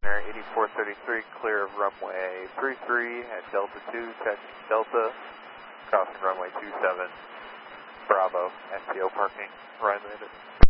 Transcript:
Air 8433, clear of runway 33 at Delta 2, touch Delta, crossing runway 27, Bravo, STO parking, right landed.